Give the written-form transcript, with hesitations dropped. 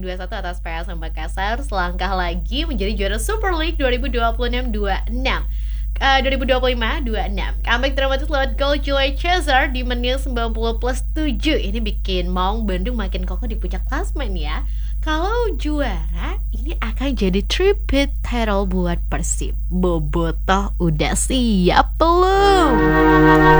2-1 atas PSM Makassar, selangkah lagi menjadi juara Super League 2026. 2025-26. Comeback dramatis lewat gol Julio Cesar di menit 90 plus 7. Ini bikin Maung Bandung makin kokoh di puncak klasemen ya. Kalau juara, ini akan jadi triple title buat Persib. Bobotoh udah siap belum?